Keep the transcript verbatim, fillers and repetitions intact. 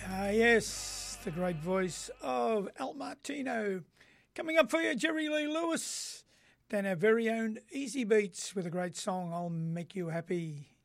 Ah, yes, the great voice of Al Martino. Coming up for you, Jerry Lee Lewis. Then our very own Easy Beats with a great song, I'll Make You Happy.